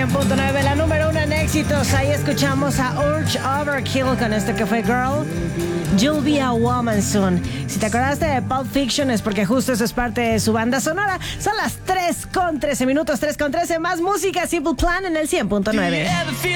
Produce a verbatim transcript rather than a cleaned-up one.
cien punto nueve, la número uno en éxitos. Ahí escuchamos a Urge Overkill con esto que fue Girl, You'll Be a Woman Soon. Si te acordaste de Pulp Fiction es porque justo eso es parte de su banda sonora. Son las tres con trece minutos, tres con trece, más música Simple Plan en el cien punto nueve.